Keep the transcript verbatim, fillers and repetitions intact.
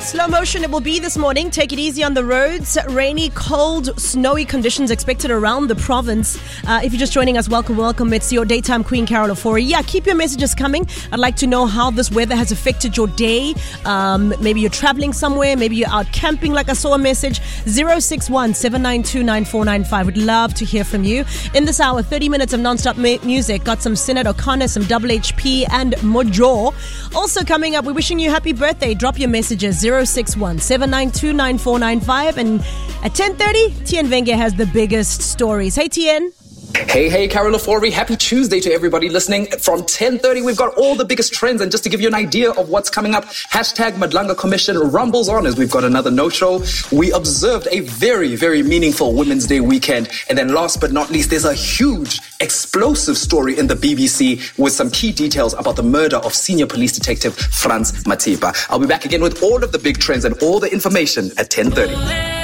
Slow motion it will be this morning. Take it easy on the roads. Rainy, cold, snowy conditions expected around the province. Uh, if you're just joining us, welcome, welcome. It's your daytime queen, Carol Ofori. Yeah, keep your messages coming. I'd like to know how this weather has affected your day. Um, maybe you're traveling somewhere. Maybe you're out camping like I saw a message. zero six one, seven nine two, nine four nine five. Would love to hear from you. In this hour, thirty minutes of non-stop mu- music. Got some Sinead O'Connor, some Double H P and Mojo. Also coming up, we're wishing you happy birthday. Drop your messages. zero six one, seven nine two, nine four nine five. And at ten thirty, Tien Wenge has the biggest stories. Hey, Tien. Hey, hey, Carol Ofori. Happy Tuesday to everybody listening. From ten thirty, we've got all the biggest trends. And just to give you an idea of what's coming up, hashtag Madlanga Commission rumbles on as we've got another no-show. We observed a very, very meaningful Women's Day weekend. And then last but not least, there's a huge, explosive story in the B B C with some key details about the murder of senior police detective Frans Matipa. I'll be back again with all of the big trends and all the information at ten thirty.